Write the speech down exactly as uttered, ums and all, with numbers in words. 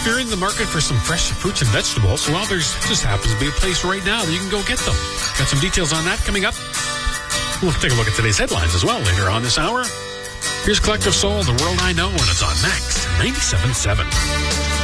if you're in the market for some fresh fruits and vegetables, well, there's just happens to be a place right now that you can go get them. Got some details on that coming up. We'll take a look at today's headlines as well later on this hour. Here's Collective Soul, The World I Know, and it's on Max ninety-seven point seven.